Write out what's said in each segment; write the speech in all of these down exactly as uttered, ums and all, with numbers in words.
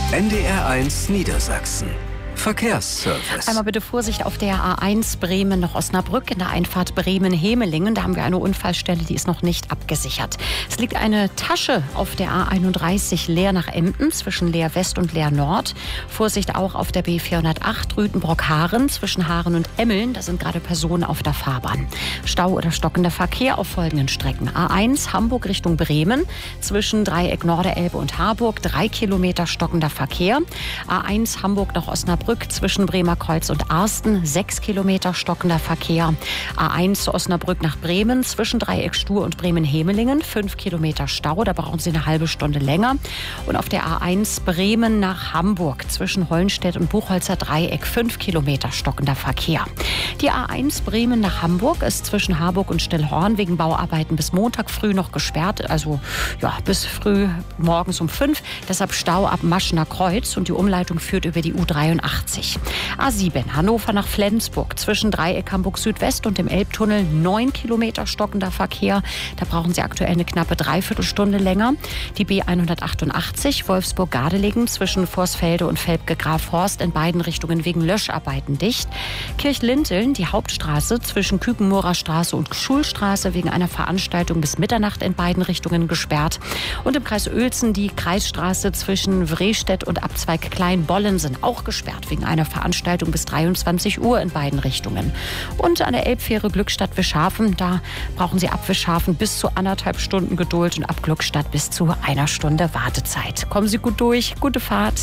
N D R eins Niedersachsen. Verkehrsservice. Einmal bitte Vorsicht auf der A eins Bremen nach Osnabrück in der Einfahrt Bremen-Hemelingen. Da haben wir eine Unfallstelle, die ist noch nicht abgesichert. Es liegt eine Tasche auf der A einunddreißig Leer nach Emden zwischen Leer West und Leer Nord. Vorsicht auch auf der B vierhundertacht Rütenbrock-Haaren zwischen Haaren und Emmeln. Da sind gerade Personen auf der Fahrbahn. Stau oder stockender Verkehr auf folgenden Strecken. A eins Hamburg Richtung Bremen zwischen Dreieck Norderelbe und Harburg. Drei Kilometer stockender Verkehr. A eins Hamburg nach Osnabrück zwischen Bremerkreuz und Arsten, sechs Kilometer stockender Verkehr. A eins Osnabrück nach Bremen zwischen Dreieck Stur und Bremen-Hemelingen, fünf Kilometer Stau, da brauchen Sie eine halbe Stunde länger. Und auf der A eins Bremen nach Hamburg zwischen Hollenstedt und Buchholzer Dreieck, fünf Kilometer stockender Verkehr. Die A eins Bremen nach Hamburg ist zwischen Harburg und Stillhorn wegen Bauarbeiten bis Montag früh noch gesperrt, also ja, bis früh morgens um fünf. Deshalb Stau ab Maschener Kreuz und die Umleitung führt über die U dreiundachtzig. A sieben Hannover nach Flensburg zwischen Dreieck Hamburg Südwest und dem Elbtunnel, neun Kilometer stockender Verkehr. Da brauchen Sie aktuell eine knappe Dreiviertelstunde länger. Die B hundertachtundachtzig Wolfsburg-Gardelegen zwischen Vorsfelde und Velpke-Grafhorst in beiden Richtungen wegen Löscharbeiten dicht. Kirchlinteln, die Hauptstraße zwischen Kükenmoorer Straße und Schulstraße wegen einer Veranstaltung bis Mitternacht in beiden Richtungen gesperrt. Und im Kreis Uelzen die Kreisstraße zwischen Wrestedt und Abzweig Kleinbollen sind auch gesperrt wegen einer Veranstaltung bis dreiundzwanzig Uhr in beiden Richtungen. Und an der Elbfähre Glückstadt-Wischhafen, da brauchen Sie ab Wischhafen bis zu anderthalb Stunden Geduld und ab Glückstadt bis zu einer Stunde Wartezeit. Kommen Sie gut durch, gute Fahrt.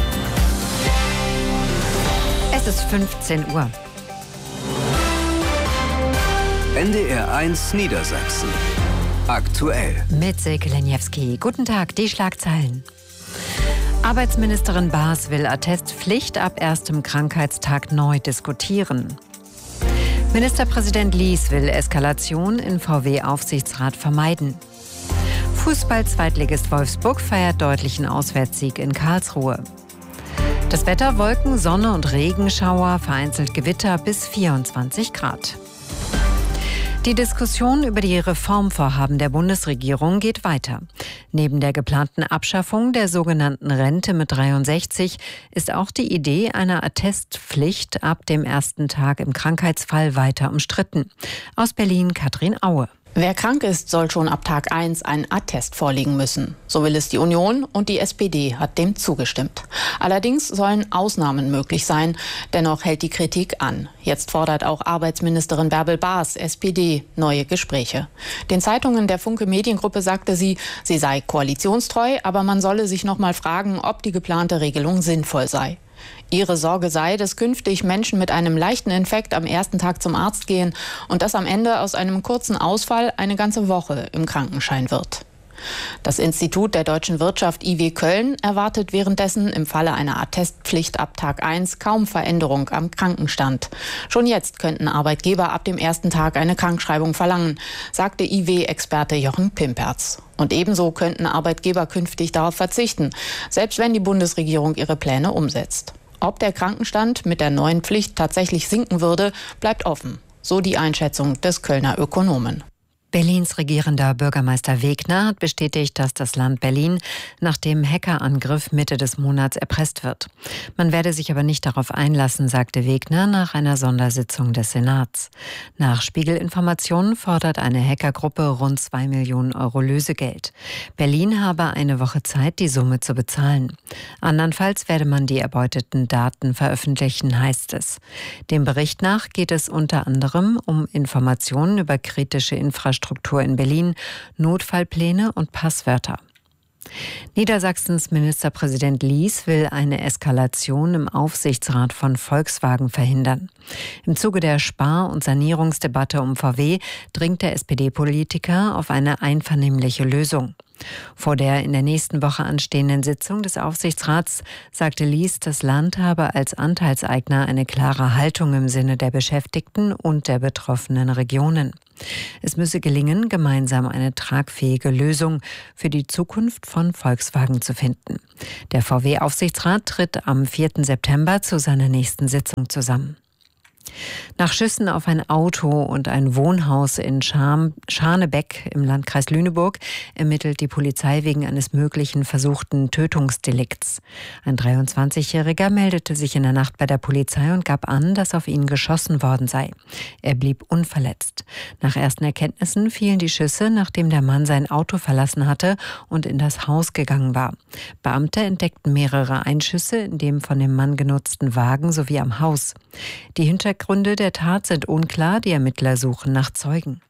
Es ist fünfzehn Uhr. N D R eins Niedersachsen. Aktuell. Mit Silke Lenjewski. Guten Tag, die Schlagzeilen. Arbeitsministerin Baas will Attestpflicht ab erstem Krankheitstag neu diskutieren. Ministerpräsident Lies will Eskalation in V W-Aufsichtsrat vermeiden. Fußball-Zweitligist Wolfsburg feiert deutlichen Auswärtssieg in Karlsruhe. Das Wetter: Wolken, Sonne und Regenschauer, vereinzelt Gewitter bis vierundzwanzig Grad. Die Diskussion über die Reformvorhaben der Bundesregierung geht weiter. Neben der geplanten Abschaffung der sogenannten Rente mit dreiundsechzig ist auch die Idee einer Attestpflicht ab dem ersten Tag im Krankheitsfall weiter umstritten. Aus Berlin Katrin Aue. Wer krank ist, soll schon ab Tag eins einen Attest vorlegen müssen. So will es die Union und die S P D hat dem zugestimmt. Allerdings sollen Ausnahmen möglich sein. Dennoch hält die Kritik an. Jetzt fordert auch Arbeitsministerin Bärbel Baas, S P D, neue Gespräche. Den Zeitungen der Funke Mediengruppe sagte sie, sie sei koalitionstreu, aber man solle sich noch mal fragen, ob die geplante Regelung sinnvoll sei. Ihre Sorge sei, dass künftig Menschen mit einem leichten Infekt am ersten Tag zum Arzt gehen und dass am Ende aus einem kurzen Ausfall eine ganze Woche im Krankenschein wird. Das Institut der deutschen Wirtschaft I W Köln erwartet währenddessen im Falle einer Attestpflicht ab Tag eins kaum Veränderung am Krankenstand. Schon jetzt könnten Arbeitgeber ab dem ersten Tag eine Krankschreibung verlangen, sagte I W-Experte Jochen Pimperz. Und ebenso könnten Arbeitgeber künftig darauf verzichten, selbst wenn die Bundesregierung ihre Pläne umsetzt. Ob der Krankenstand mit der neuen Pflicht tatsächlich sinken würde, bleibt offen. So die Einschätzung des Kölner Ökonomen. Berlins regierender Bürgermeister Wegner hat bestätigt, dass das Land Berlin nach dem Hackerangriff Mitte des Monats erpresst wird. Man werde sich aber nicht darauf einlassen, sagte Wegner nach einer Sondersitzung des Senats. Nach Spiegelinformationen fordert eine Hackergruppe rund zwei Millionen Euro Lösegeld. Berlin habe eine Woche Zeit, die Summe zu bezahlen. Andernfalls werde man die erbeuteten Daten veröffentlichen, heißt es. Dem Bericht nach geht es unter anderem um Informationen über kritische Infrastruktur Struktur in Berlin, Notfallpläne und Passwörter. Niedersachsens Ministerpräsident Lies will eine Eskalation im Aufsichtsrat von Volkswagen verhindern. Im Zuge der Spar- und Sanierungsdebatte um V W dringt der S P D-Politiker auf eine einvernehmliche Lösung. Vor der in der nächsten Woche anstehenden Sitzung des Aufsichtsrats sagte Lies, das Land habe als Anteilseigner eine klare Haltung im Sinne der Beschäftigten und der betroffenen Regionen. Es müsse gelingen, gemeinsam eine tragfähige Lösung für die Zukunft von Volkswagen zu finden. Der V W-Aufsichtsrat tritt am vierten September zu seiner nächsten Sitzung zusammen. Nach Schüssen auf ein Auto und ein Wohnhaus in Scham, Scharnebeck im Landkreis Lüneburg ermittelt die Polizei wegen eines möglichen versuchten Tötungsdelikts. Ein dreiundzwanzigjähriger meldete sich in der Nacht bei der Polizei und gab an, dass auf ihn geschossen worden sei. Er blieb unverletzt. Nach ersten Erkenntnissen fielen die Schüsse, nachdem der Mann sein Auto verlassen hatte und in das Haus gegangen war. Beamte entdeckten mehrere Einschüsse in dem von dem Mann genutzten Wagen sowie am Haus. Die Hintergründe der Tat sind unklar, die Ermittler suchen nach Zeugen.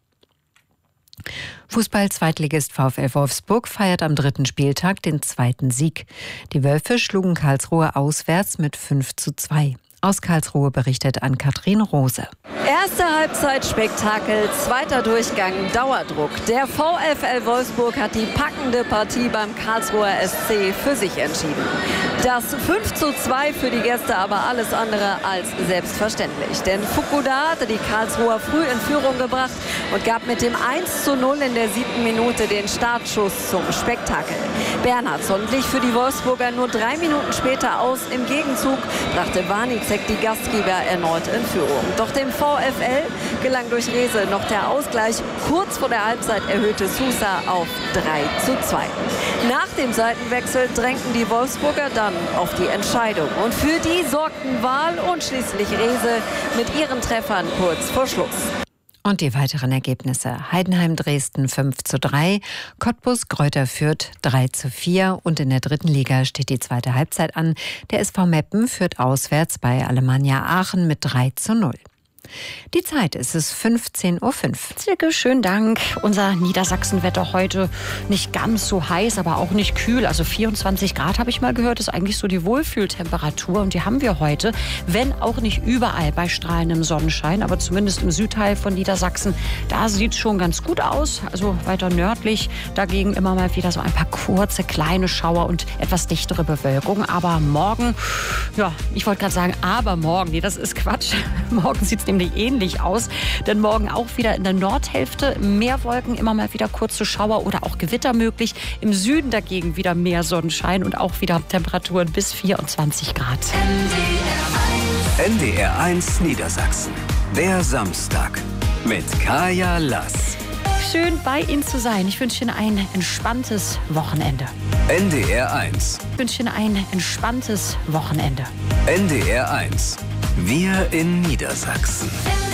Fußball-Zweitligist VfL Wolfsburg feiert am dritten Spieltag den zweiten Sieg. Die Wölfe schlugen Karlsruhe auswärts mit fünf zu zwei. Aus Karlsruhe berichtet Ann-Kathrin Rose. Erste Halbzeit Spektakel, zweiter Durchgang Dauerdruck. Der VfL Wolfsburg hat die packende Partie beim Karlsruher S C für sich entschieden. Das fünf zu zwei für die Gäste aber alles andere als selbstverständlich. Denn Fukuda hatte die Karlsruher früh in Führung gebracht und gab mit dem eins zu null in der siebten Minute den Startschuss zum Spektakel. Bernhardsson glich für die Wolfsburger nur drei Minuten später aus. Im Gegenzug brachte Wanicek die Gastgeber erneut in Führung. Doch dem VfL gelang durch Rehse noch der Ausgleich. Kurz vor der Halbzeit erhöhte Sousa auf drei zu zwei. Nach dem Seitenwechsel drängten die Wolfsburger dann auf die Entscheidung. Und für die sorgten Wahl und schließlich Rehse mit ihren Treffern kurz vor Schluss. Und die weiteren Ergebnisse: Heidenheim Dresden fünf zu drei, Cottbus Greuther Fürth drei zu vier und in der dritten Liga steht die zweite Halbzeit an. Der S V Meppen führt auswärts bei Alemannia Aachen mit drei zu null. Die Zeit ist es fünfzehn Uhr fünf. Silke, schönen Dank. Unser Niedersachsenwetter heute nicht ganz so heiß, aber auch nicht kühl. Also vierundzwanzig Grad habe ich mal gehört, ist eigentlich so die Wohlfühltemperatur. Und die haben wir heute, wenn auch nicht überall bei strahlendem Sonnenschein, aber zumindest im Südteil von Niedersachsen. Da sieht es schon ganz gut aus. Also weiter nördlich dagegen immer mal wieder so ein paar kurze, kleine Schauer und etwas dichtere Bewölkung. Aber morgen, ja, ich wollte gerade sagen, aber morgen, nee, das ist Quatsch. Morgen sieht es nämlich ähnlich aus, denn morgen auch wieder in der Nordhälfte mehr Wolken, immer mal wieder kurze Schauer oder auch Gewitter möglich. Im Süden dagegen wieder mehr Sonnenschein und auch wieder Temperaturen bis vierundzwanzig Grad. N D R eins Niedersachsen. Der Samstag mit Kaya Lass. Schön bei Ihnen zu sein. Ich wünsche Ihnen ein entspanntes Wochenende. N D R eins. Ich wünsche Ihnen ein entspanntes Wochenende. N D R eins. Wir in Niedersachsen.